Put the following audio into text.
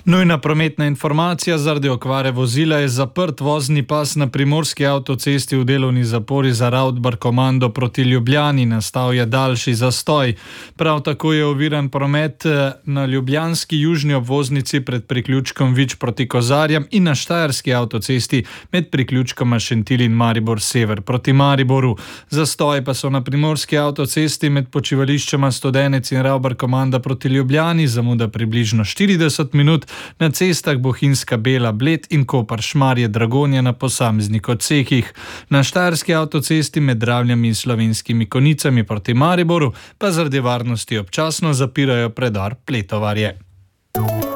Nujna prometna informacija: zaradi okvare vozila je zaprt vozni pas na primorski avtocesti v delovni zapori za Raudbar-Komando proti Ljubljani. Nastal je daljši zastoj. Prav tako je oviran promet na ljubljanski južni obvoznici pred priključkom Vič proti Kozarjam in na štajerski avtocesti med priključkoma Šentilj in Maribor sever proti Mariboru. Zastoji pa so na primorski avtocesti med počivališčema Studenec in Raudbar-Komanda proti Ljubljani, zamuda približno 40 minut, na cestah Bohinjska Bela Bled in Kopar-Šmarje Dragonja na posameznih odsekih. Na štajerski avtocesti med Dravljami in Slovenskimi Konjicami proti Mariboru pa zaradi varnosti občasno zapirajo predor Pletovarje.